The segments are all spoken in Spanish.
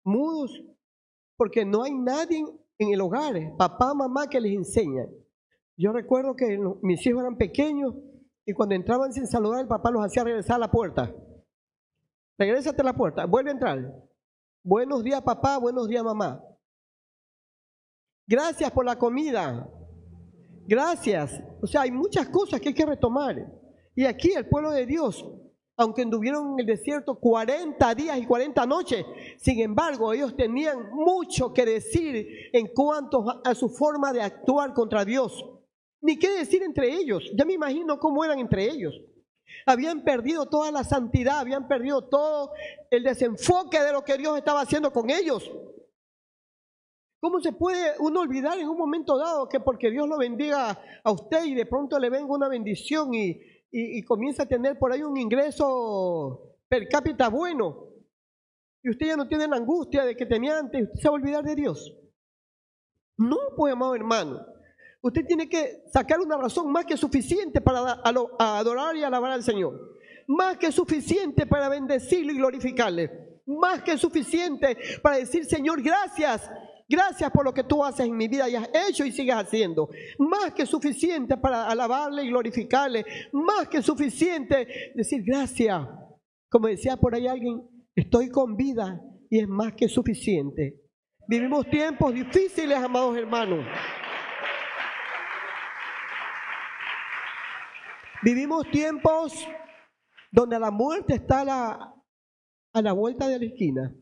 mudos, porque no hay nadie en el hogar, papá, mamá, que les enseña. Yo recuerdo que mis hijos eran pequeños y cuando entraban sin saludar, el papá los hacía regresar a la puerta. Regrésate a la puerta, vuelve a entrar. Buenos días, papá, buenos días, mamá. Gracias por la comida. Gracias. O sea, hay muchas cosas que hay que retomar. Y aquí el pueblo de Dios, aunque anduvieron en el desierto 40 días y 40 noches, sin embargo, ellos tenían mucho que decir en cuanto a su forma de actuar contra Dios. Ni qué decir entre ellos. Ya me imagino cómo eran entre ellos. Habían perdido toda la santidad, habían perdido todo el desenfoque de lo que Dios estaba haciendo con ellos. ¿Cómo se puede uno olvidar en un momento dado que porque Dios lo bendiga a usted y de pronto le venga una bendición y comienza a tener por ahí un ingreso per cápita bueno y usted ya no tiene la angustia de que tenía antes, usted se va a olvidar de Dios? No, pues, amado hermano, usted tiene que sacar una razón más que suficiente para adorar y alabar al Señor, más que suficiente para bendecirlo y glorificarle, más que suficiente para decir: Señor, gracias. Gracias por lo que tú haces en mi vida y has hecho y sigues haciendo. Más que suficiente para alabarle y glorificarle. Más que suficiente decir gracias. Como decía por ahí alguien, estoy con vida y es más que suficiente. Vivimos tiempos difíciles, amados hermanos. Vivimos tiempos donde la muerte está a la vuelta de la esquina.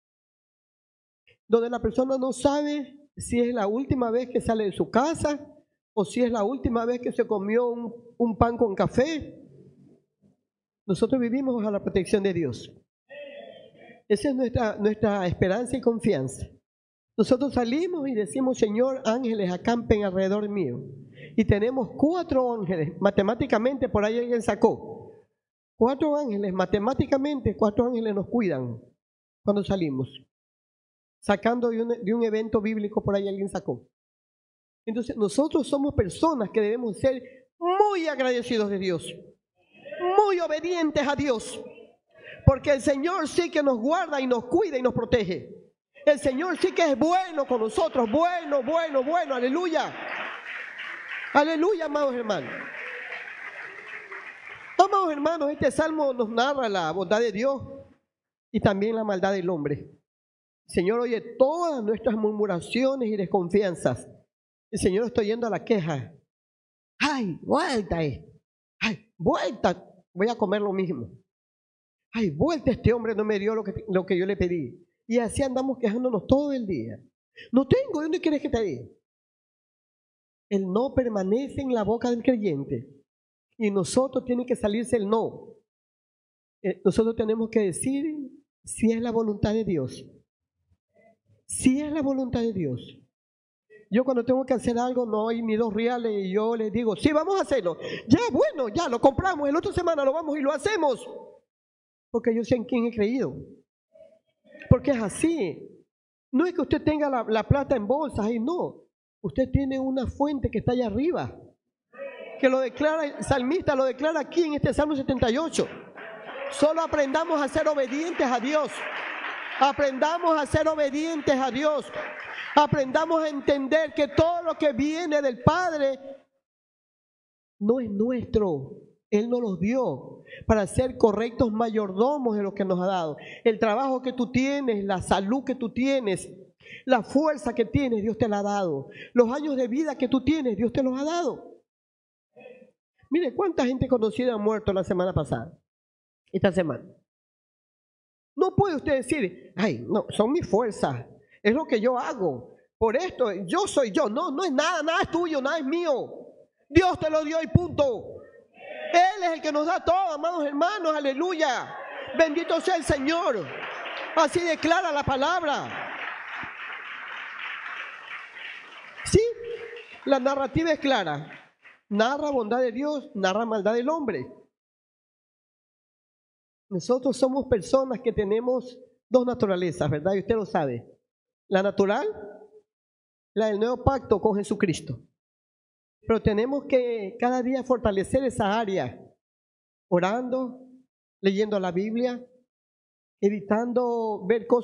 Donde la persona no sabe si es la última vez que sale de su casa o si es la última vez que se comió un pan con café. Nosotros vivimos bajo la protección de Dios. Esa es nuestra esperanza y confianza. Nosotros salimos y decimos: Señor, ángeles acampen alrededor mío. Y tenemos 4 ángeles, matemáticamente por ahí alguien sacó. 4 ángeles, matemáticamente 4 ángeles nos cuidan cuando salimos. Sacando de un evento bíblico, por ahí alguien sacó. Entonces nosotros somos personas que debemos ser muy agradecidos de Dios, muy obedientes a Dios, porque el Señor sí que nos guarda y nos cuida y nos protege. El Señor sí que es bueno con nosotros, bueno, aleluya. Aleluya, amados hermanos. Amados hermanos, este salmo nos narra la bondad de Dios y también la maldad del hombre. El Señor oye todas nuestras murmuraciones y desconfianzas. El Señor está oyendo a la queja. ¡Ay, vuelta! ¡Ay, vuelta! Voy a comer lo mismo. ¡Ay, vuelta! Este hombre no me dio lo que yo le pedí. Y así andamos quejándonos todo el día. No tengo, ¿dónde quieres que te dé? El no permanece en la boca del creyente. Y nosotros tiene que salirse el no. Nosotros tenemos que decir si es la voluntad de Dios. Si es la voluntad de Dios. Yo cuando tengo que hacer algo no hay ni 2 reales y yo les digo: sí, vamos a hacerlo. Ya, bueno, ya lo compramos, la otra semana lo vamos y lo hacemos. Porque yo sé en quién he creído. Porque es así. No es que usted tenga la plata en bolsas ahí, no. Usted tiene una fuente que está allá arriba. Que lo declara, el salmista lo declara aquí en este Salmo 78. Solo aprendamos a ser obedientes a Dios. Aprendamos a ser obedientes a Dios. Aprendamos a entender que todo lo que viene del Padre no es nuestro. Él nos los dio para ser correctos mayordomos de lo que nos ha dado. El trabajo que tú tienes, la salud que tú tienes, la fuerza que tienes, Dios te la ha dado. Los años de vida que tú tienes, Dios te los ha dado. Mire, ¿cuánta gente conocida ha muerto la semana pasada? Esta semana. No puede usted decir: ay, no, son mis fuerzas, es lo que yo hago, por esto, yo soy yo. No, no es nada, nada es tuyo, nada es mío. Dios te lo dio y punto. Él es el que nos da todo, amados hermanos, aleluya. Bendito sea el Señor. Así declara la palabra. Sí, la narrativa es clara. Narra bondad de Dios, narra maldad del hombre. Nosotros somos personas que tenemos 2 naturalezas, ¿verdad? Y usted lo sabe. La natural, la del nuevo pacto con Jesucristo. Pero tenemos que cada día fortalecer esa área, orando, leyendo la Biblia, evitando ver cosas